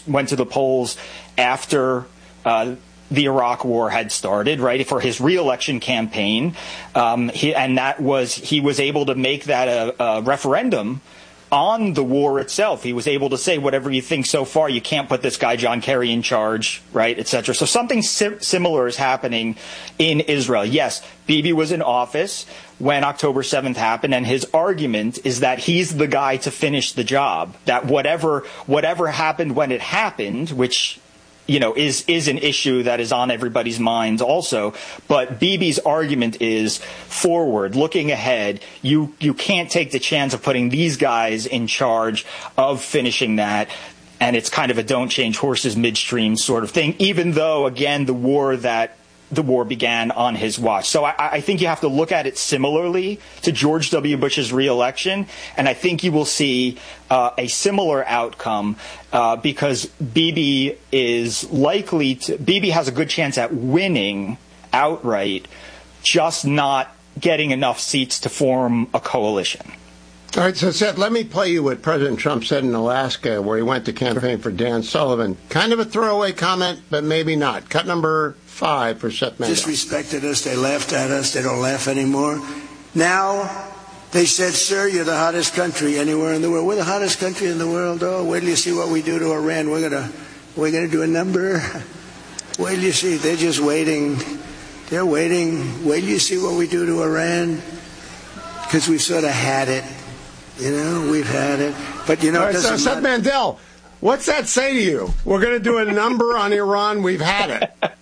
went to the polls after the Iraq War had started, right, for his re-election campaign. He was able to make that a referendum on the war itself. He was able to say, whatever you think so far, you can't put this guy John Kerry in charge, right, et cetera. So something similar is happening in Israel. Yes, Bibi was in office when October 7th happened, and his argument is that he's the guy to finish the job, that whatever happened when it happened, which is an issue that is on everybody's minds also. But Bibi's argument is forward, looking ahead. You can't take the chance of putting these guys in charge of finishing that. And it's kind of a don't change horses midstream sort of thing, even though, again, the war began on his watch. So I think you have to look at it similarly to George W. Bush's reelection, and I think you will see a similar outcome because Bibi has a good chance at winning outright, just not getting enough seats to form a coalition. All right, so Seth, let me play you what President Trump said in Alaska, where he went to campaign for Dan Sullivan. Kind of a throwaway comment, but maybe not. Cut number 5 for Seth Mandel. Disrespected us. They laughed at us. They don't laugh anymore. Now they said, sir, you're the hottest country anywhere in the world. We're the hottest country in the world. Oh, wait till you see what we do to Iran. We're gonna do a number. Wait till you see. They're just waiting. They're waiting. Wait till you see what we do to Iran, because we've sort of had it. We've had it. But, right, so Seth Mandel, what's that say to you? We're going to do a number on Iran. We've had it.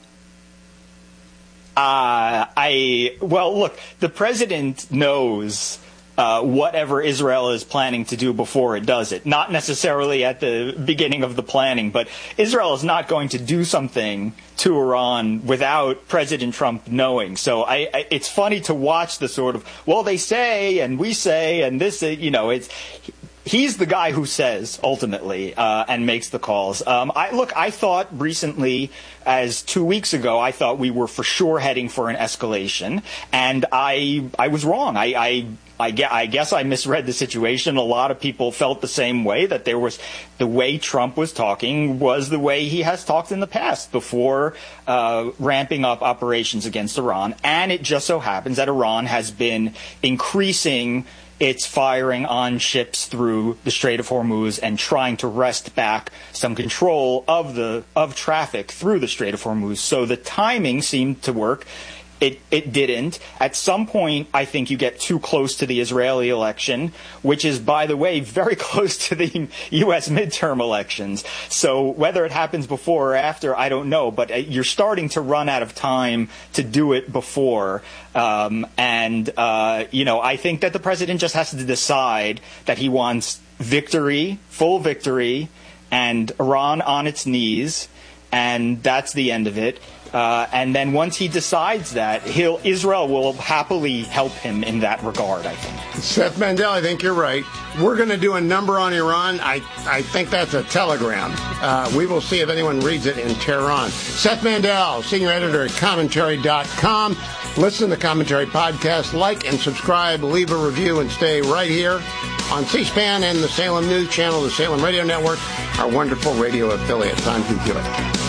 Well, look, the president knows whatever Israel is planning to do before it does it. Not necessarily at the beginning of the planning, but Israel is not going to do something to Iran without President Trump knowing. So it's funny to watch the sort of, well, they say and we say and this, he's the guy who says ultimately and makes the calls. I thought recently, as 2 weeks ago, I thought we were for sure heading for an escalation, and I was wrong. I guess I misread the situation. A lot of people felt the same way, that there was the way Trump was talking was the way he has talked in the past before ramping up operations against Iran. And it just so happens that Iran has been increasing its firing on ships through the Strait of Hormuz and trying to wrest back some control of traffic through the Strait of Hormuz. So the timing seemed to work. It didn't. At some point, I think you get too close to the Israeli election, which is, by the way, very close to the U.S. midterm elections. So whether it happens before or after, I don't know. But you're starting to run out of time to do it before. I think that the president just has to decide that he wants victory, full victory, and Iran on its knees, and that's the end of it. And then once he decides that, Israel will happily help him in that regard, I think. Seth Mandel, I think you're right. We're going to do a number on Iran. I think that's a telegram. We will see if anyone reads it in Tehran. Seth Mandel, senior editor at commentary.com. Listen to the Commentary Podcast, like and subscribe, leave a review, and stay right here on C-SPAN and the Salem News Channel, the Salem Radio Network, our wonderful radio affiliate. Time to do it.